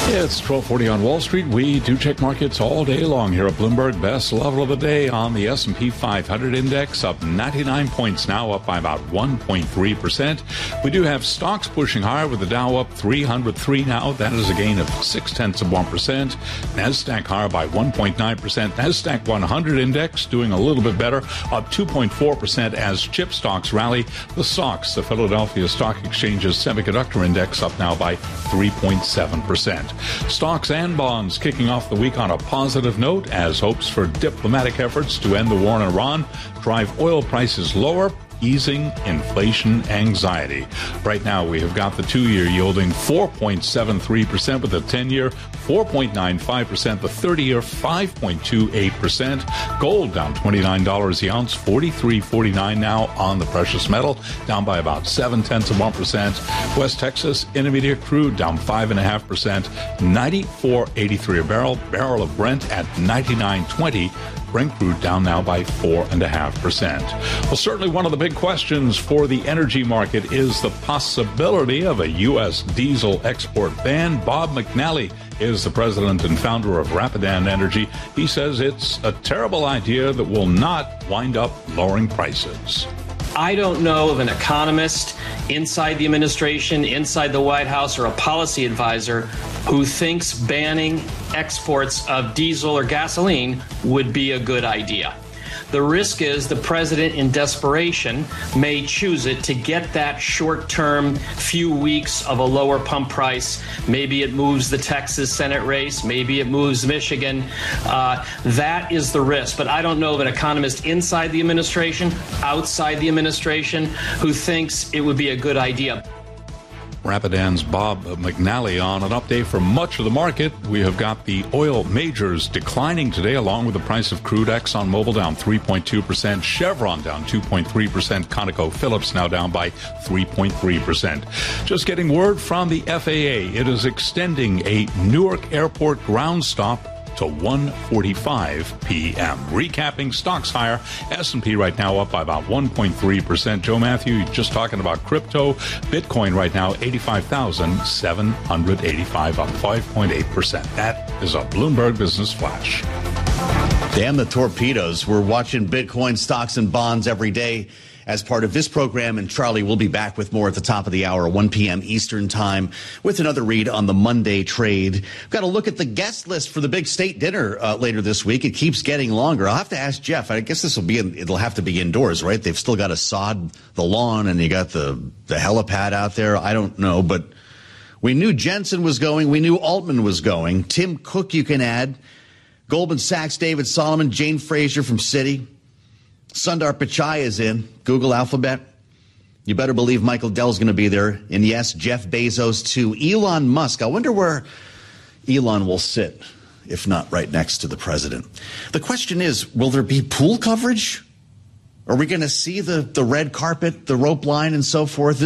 It's 12:40 on Wall Street. We do check markets all day long here at Bloomberg. Best level of the day on the S&P 500 index, up 99 points now, up by about 1.3%. We do have stocks pushing higher with the Dow up 303 now. That is a gain of 0.6%. NASDAQ higher by 1.9%. NASDAQ 100 index doing a little bit better, up 2.4% as chip stocks rally. The SOX, the Philadelphia Stock Exchange's semiconductor index, up now by 3.7%. Stocks and bonds kicking off the week on a positive note as hopes for diplomatic efforts to end the war in Iran drive oil prices lower, easing inflation anxiety. Right now, we have got the 2-year yielding 4.73% with the 10-year 4.95%, the 30-year 5.28%. Gold down $29 the ounce, $43.49 now on the precious metal, down by about 0.7%. West Texas Intermediate crude down 5.5%, $94.83 a barrel. Barrel of Brent at $99.20. Brent crude down now by 4.5%. Well, certainly one of the big questions for the energy market is the possibility of a U.S. diesel export ban. Bob McNally is the president and founder of Rapidan Energy. He says it's a terrible idea that will not wind up lowering prices. I don't know of an economist inside the administration, inside the White House, or a policy advisor who thinks banning exports of diesel or gasoline would be a good idea. The risk is the president, in desperation, may choose it to get that short-term few weeks of a lower pump price. Maybe it moves the Texas Senate race. Maybe it moves Michigan. That is the risk. But I don't know of an economist inside the administration, outside the administration, who thinks it would be a good idea. Rapidan's Bob McNally on an update for much of the market. We have got the oil majors declining today, along with the price of crude. ExxonMobil down 3.2%, Chevron down 2.3%, ConocoPhillips now down by 3.3%. Just getting word from the FAA. It is extending a Newark Airport ground stop to 1:45 p.m. Recapping stocks higher. S&P right now up by about 1.3%. Joe Matthew just talking about crypto. Bitcoin right now 85,785, up 5.8%. That is a Bloomberg Business Flash. Damn the torpedoes. We're watching Bitcoin stocks and bonds every day as part of this program, and Charlie will be back with more at the top of the hour, 1 p.m. Eastern time, with another read on the Monday trade. We've got to look at the guest list for the big state dinner later this week. It keeps getting longer. I'll have to ask Jeff. I guess it'll have to be indoors, right? They've still got to sod the lawn, and you got the helipad out there. I don't know, but we knew Jensen was going. We knew Altman was going. Tim Cook, you can add. Goldman Sachs, David Solomon, Jane Fraser from Citi. Sundar Pichai is in. Google Alphabet. You better believe Michael Dell's going to be there. And yes, Jeff Bezos too. Elon Musk. I wonder where Elon will sit, if not right next to the president. The question is, will there be pool coverage? Are we going to see the red carpet, the rope line, and so forth?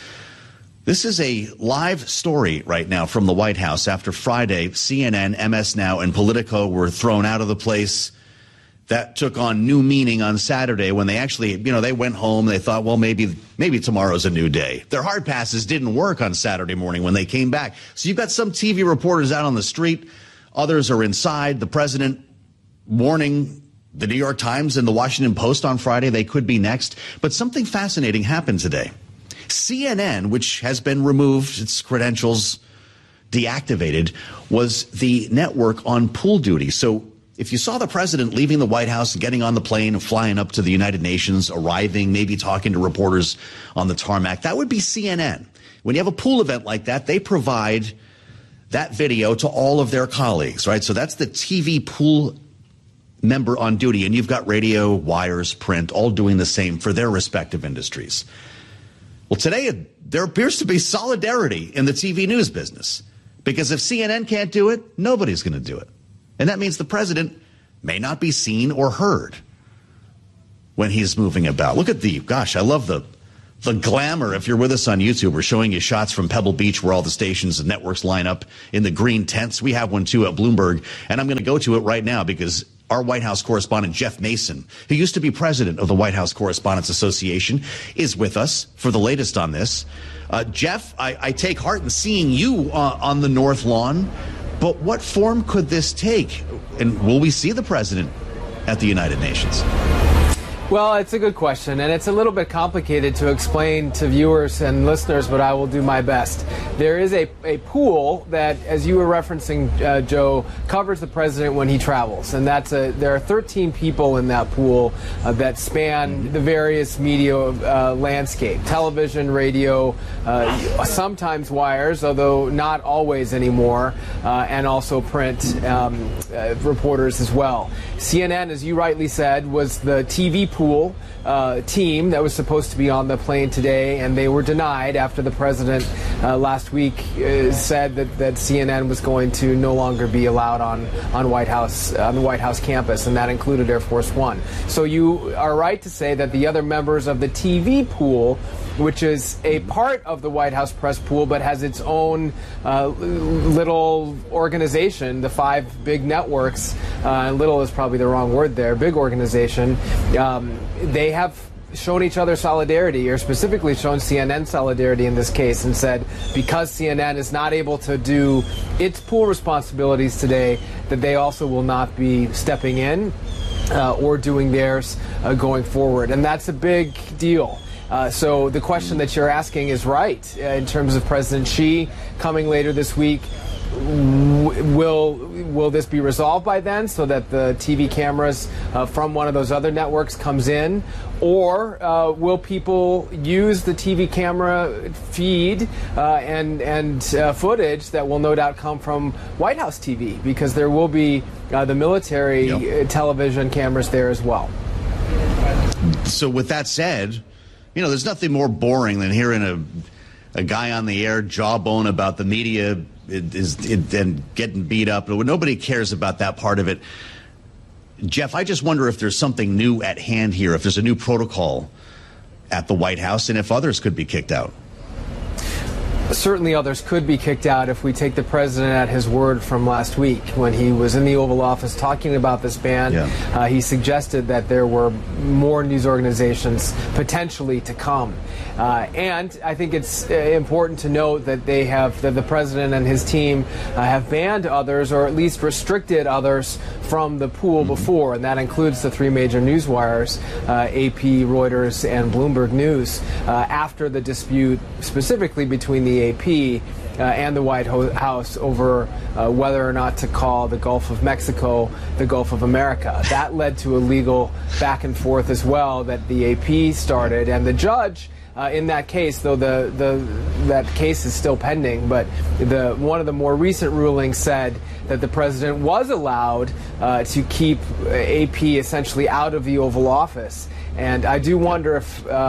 This is a live story right now from the White House. After Friday, CNN, MS Now, and Politico were thrown out of the place. That took on new meaning on Saturday when they actually, they went home. They thought, well, maybe tomorrow's a new day. Their hard passes didn't work on Saturday morning when they came back. So you've got some TV reporters out on the street. Others are inside. The president warning the New York Times and the Washington Post on Friday they could be next. But something fascinating happened today. CNN, which has been removed, its credentials deactivated, was the network on pool duty. So if you saw the president leaving the White House and getting on the plane and flying up to the United Nations, arriving, maybe talking to reporters on the tarmac, that would be CNN. When you have a pool event like that, they provide that video to all of their colleagues, right? So that's the TV pool member on duty. And you've got radio, wires, print, all doing the same for their respective industries. Well, today there appears to be solidarity in the TV news business, because if CNN can't do it, nobody's going to do it. And that means the president may not be seen or heard when he's moving about. Look at I love the glamour. If you're with us on YouTube, we're showing you shots from Pebble Beach where all the stations and networks line up in the green tents. We have one too at Bloomberg, and I'm going to go to it right now because our White House correspondent, Jeff Mason, who used to be president of the White House Correspondents Association, is with us for the latest on this. Jeff, I take heart in seeing you on the North Lawn But what form could this take? And will we see the president at the United Nations? Well, it's a good question, and it's a little bit complicated to explain to viewers and listeners, but I will do my best. There is a pool that, as you were referencing, Joe, covers the president when he travels, and there are 13 people in that pool that span the various media landscape: television, radio, sometimes wires, although not always anymore, and also print reporters as well. CNN, as you rightly said, was the TV pool team that was supposed to be on the plane today, and they were denied after the president last week said that CNN was going to no longer be allowed on the White House campus, and that included Air Force One. So you are right to say that the other members of the TV pool, which is a part of the White House press pool but has its own little organization, the 5 big networks, little is probably the wrong word there, big organization, they have shown each other solidarity, or specifically shown CNN solidarity in this case, and said because CNN is not able to do its pool responsibilities today, that they also will not be stepping in or doing theirs going forward. And that's a big deal. So the question that you're asking is right in terms of President Xi coming later this week. Will this be resolved by then, so that the TV cameras from one of those other networks comes in, or will people use the TV camera feed and footage that will no doubt come from White House TV, because there will be the military television cameras there as well. So with that said, there's nothing more boring than hearing a guy on the air jawbone about the media and getting beat up. Nobody cares about that part of it. Jeff, I just wonder if there's something new at hand here, if there's a new protocol at the White House, and if others could be kicked out. Certainly others could be kicked out if we take the president at his word from last week when he was in the Oval Office talking about this ban. He suggested that there were more news organizations potentially to come. And I think it's important to note that that the president and his team have banned others, or at least restricted others, from the pool before, and that includes the 3 major news wires, AP, Reuters, and Bloomberg News, after the dispute specifically between the AP and the White House over whether or not to call the Gulf of Mexico the Gulf of America. That led to a legal back and forth as well that the AP started, and the judge in that case, though that case is still pending, but one of the more recent rulings said that the president was allowed to keep AP essentially out of the Oval Office. And I do wonder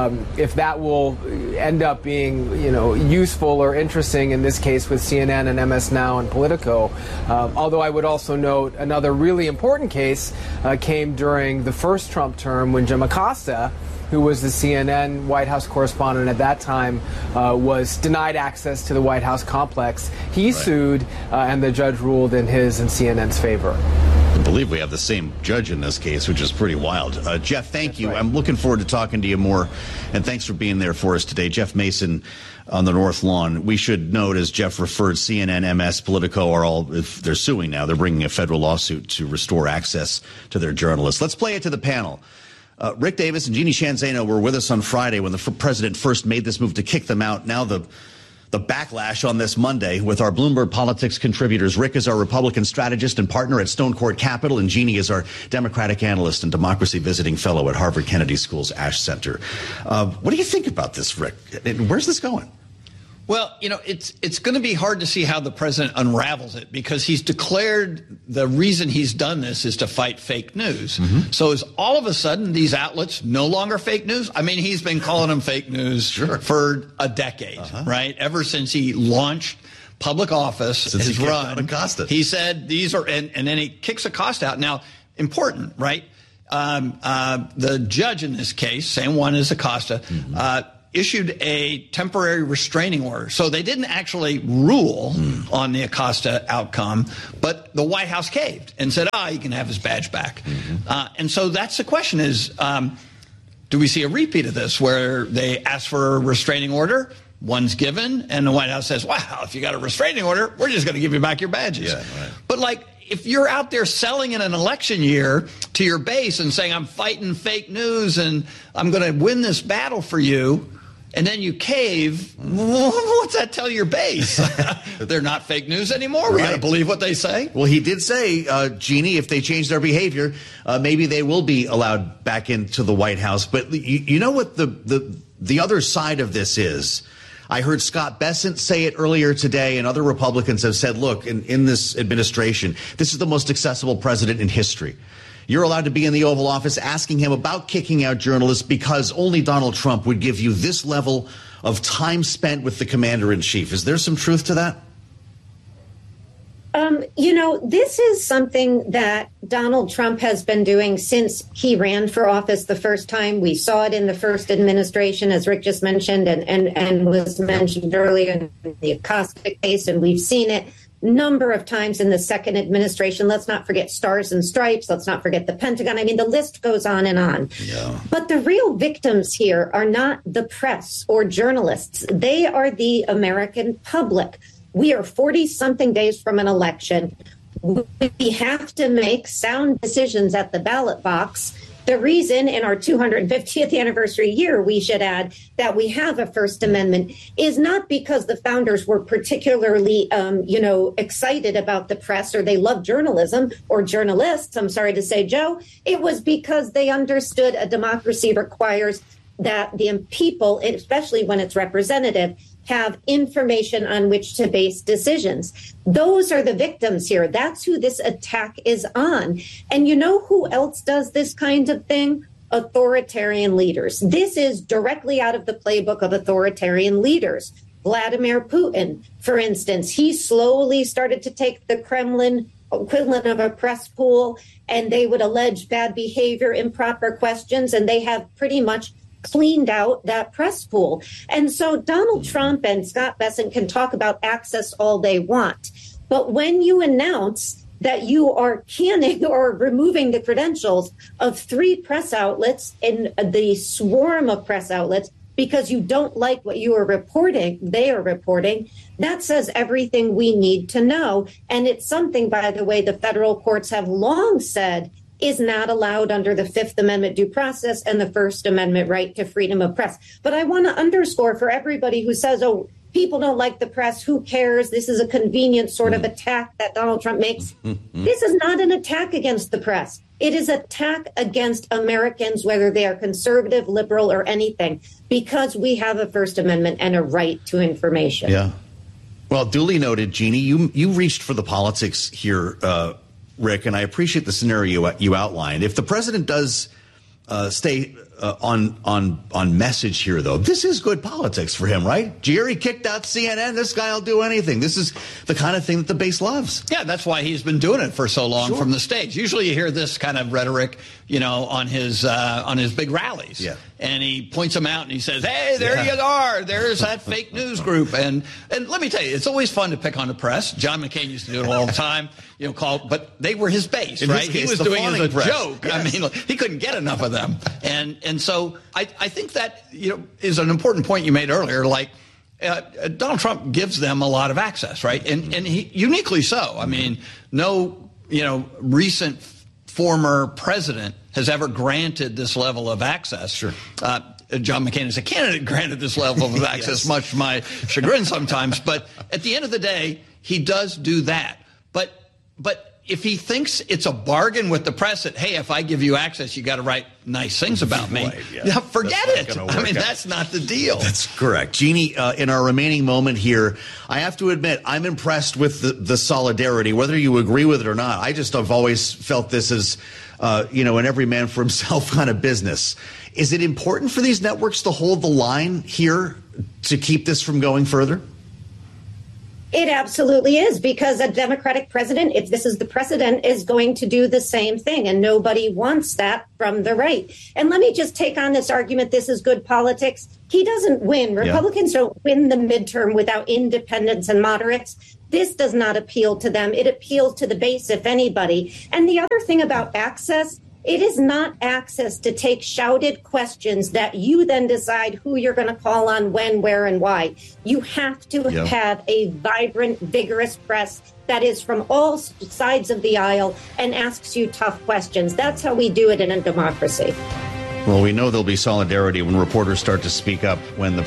if that will end up being, useful or interesting in this case with CNN and MS Now and Politico. Although I would also note another really important case came during the first Trump term when Jim Acosta, who was the CNN White House correspondent at that time, was denied access to the White House complex. He sued, and the judge ruled in his and CNN's favor. I believe we have the same judge in this case, which is pretty wild. Jeff, thank you. Right. I'm looking forward to talking to you more, and thanks for being there for us today. Jeff Mason on the North Lawn. We should note, as Jeff referred, CNN, MS, Politico are all, if they're suing now, they're bringing a federal lawsuit to restore access to their journalists. Let's play it to the panel. Rick Davis and Jeannie Shanzano were with us on Friday when the president first made this move to kick them out. Now the backlash on this Monday with our Bloomberg Politics contributors. Rick is our Republican strategist and partner at Stone Court Capital, and Jeannie is our Democratic analyst and democracy visiting fellow at Harvard Kennedy School's Ash Center. What do you think about this, Rick? Where's this going? Well, it's going to be hard to see how the president unravels it, because he's declared the reason he's done this is to fight fake news. So is all of a sudden these outlets no longer fake news? I mean, he's been calling them fake news for a decade, right? Ever since he launched public office, his run, he said these are, and then he kicks Acosta out. Now, important, right? The judge in this case, same one as Acosta, issued a temporary restraining order. So they didn't actually rule on the Acosta outcome, but the White House caved and said, he can have his badge back. And so that's the question is, do we see a repeat of this where they ask for a restraining order one's given, and the White House says, wow, if you got a restraining order, we're just going to give you back your badges. Yeah, right. But like, if you're out there selling in an election year to your base and saying, I'm fighting fake news and I'm going to win this battle for you, and then you cave, what's that tell your base? They're not fake news anymore. We got to believe what they say. Well, he did say, Jeannie, if they change their behavior, maybe they will be allowed back into the White House. But you know what the other side of this is? I heard Scott Bessent say it earlier today, and other Republicans have said, look, in this administration, this is the most accessible president in history. You're allowed to be in the Oval Office asking him about kicking out journalists because only Donald Trump would give you this level of time spent with the commander-in-chief. Is there some truth to that? This is something that Donald Trump has been doing since he ran for office the first time. We saw it in the first administration, as Rick just mentioned, and was mentioned earlier in the Acosta case, and we've seen it number of times in the second administration. Let's not forget Stars and Stripes. Let's not forget the Pentagon. I mean, the list goes on and on. Yeah. But the real victims here are not the press or journalists. They are the American public. We are 40-something days from an election. We have to make sound decisions at the ballot box. The reason in our 250th anniversary year, we should add, that we have a First Amendment is not because the founders were particularly, excited about the press or they loved journalism or journalists. I'm sorry to say, Joe. It was because they understood a democracy requires that the people, especially when it's representative, have information on which to base decisions. Those are the victims here. That's who this attack is on. And you know who else does this kind of thing? Authoritarian leaders. This is directly out of the playbook of authoritarian leaders. Vladimir Putin, for instance, he slowly started to take the Kremlin equivalent of a press pool, and they would allege bad behavior, improper questions, and they have pretty much cleaned out that press pool. And so Donald Trump and Scott Bessent can talk about access all they want. But when you announce that you are canning or removing the credentials of 3 press outlets in the swarm of press outlets because you don't like what you are reporting, they are reporting, that says everything we need to know. And it's something, by the way, the federal courts have long said is not allowed under the Fifth Amendment due process and the First Amendment right to freedom of press. But I want to underscore for everybody who says, oh, people don't like the press, who cares? This is a convenient sort of attack that Donald Trump makes. This is not an attack against the press. It is an attack against Americans, whether they are conservative, liberal, or anything, because we have a First Amendment and a right to information. Yeah. Well, duly noted, Jeannie. You reached for the politics here, Rick, and I appreciate the scenario you outlined. If the president does stay on message here, though, this is good politics for him, right? Jerry kicked out CNN. This guy will do anything. This is the kind of thing that the base loves. Yeah, that's why he's been doing it for so long from the stage. Usually you hear this kind of rhetoric, on his big rallies. Yeah. And he points them out and he says, hey, there you are. There's that fake news group. And let me tell you, it's always fun to pick on the press. John McCain used to do it all the time, but they were his base, right? He was doing it as a joke. Yes. I mean, he couldn't get enough of them. And so I think that, is an important point you made earlier. Like, Donald Trump gives them a lot of access, right? And he uniquely so. I mean, no, recent former president has ever granted this level of access. Sure. John McCain as a candidate granted this level of access, much to my chagrin sometimes. But at the end of the day, he does do that. But if he thinks it's a bargain with the press that, hey, if I give you access, you got to write nice things about me. Right, yeah. Forget it. I mean, that's not the deal. That's correct. Jeannie, in our remaining moment here, I have to admit, I'm impressed with the solidarity, whether you agree with it or not. I've always felt this as, an every man for himself kind of business. Is it important for these networks to hold the line here to keep this from going further? It absolutely is, because a Democratic president, if this is the precedent, is going to do the same thing. And nobody wants that from the right. And let me just take on this argument. This is good politics. He doesn't win. Republicans don't win the midterm without independents and moderates. This does not appeal to them. It appeals to the base, if anybody. And the other thing about access It is not access to take shouted questions that you then decide who you're going to call on, when, where, and why. You have to have a vibrant, vigorous press that is from all sides of the aisle and asks you tough questions. That's how we do it in a democracy. Well, we know there'll be solidarity when reporters start to speak up when the